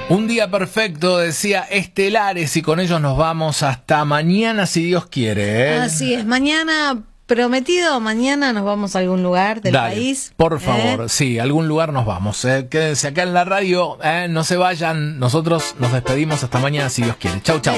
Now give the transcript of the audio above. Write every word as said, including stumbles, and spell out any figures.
Un día perfecto, decía Estelares, y con ellos nos vamos hasta mañana, si Dios quiere, ¿eh? Así es, mañana, prometido, mañana nos vamos a algún lugar del Dale, país. por favor, ¿eh? sí, a algún lugar nos vamos. ¿eh? Quédense acá en la radio, ¿eh? No se vayan, nosotros nos despedimos hasta mañana, si Dios quiere. Chau, chau.